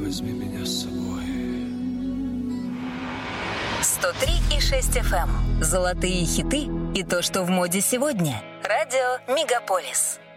возьми меня с собой. 103,6 FM. Золотые хиты и то, что в моде сегодня. Радио Мегаполис.